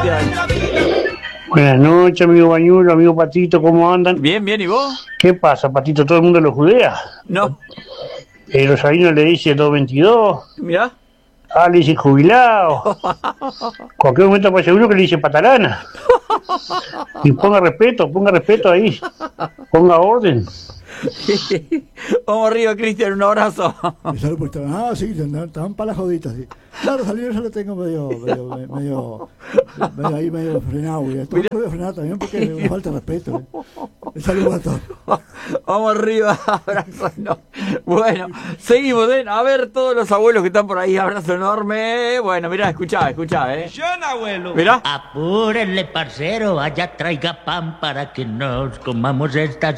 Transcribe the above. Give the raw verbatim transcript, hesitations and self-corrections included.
Cristian. Buenas noches, amigo Bañuelo, amigo Patito, ¿cómo andan? Bien, bien, ¿y vos? ¿Qué pasa, Patito? ¿Todo el mundo lo judea? No. Eh, Rosarino le dice dos veintidós. Mirá. Ah, le dice jubilado. Cualquier momento para seguro que le dice patalana. Y ponga respeto, ponga respeto ahí. Ponga orden. Vamos arriba, Cristian, un abrazo. Salud por estar. Ah, sí, estaban para las joditas, sí. Claro, salió, yo lo tengo medio, medio, medio, medio ahí, medio frenado. Y esto puede frenar también porque me falta respeto. ¿eh? Saludos a todos. Vamos arriba, abrazo. No. Bueno, seguimos, ¿eh? A ver todos los abuelos que están por ahí, abrazo enorme. Bueno, mirá, escuchá, escuchá, ¿eh? Yo, abuelo. Mirá. Apúrenle, parcero, vaya, traiga pan para que nos comamos esta